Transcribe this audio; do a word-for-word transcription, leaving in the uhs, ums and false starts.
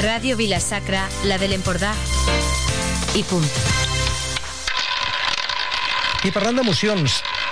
Ràdio Vila-sacra, la de l'Empordà. I punt. I parlant d'emocions,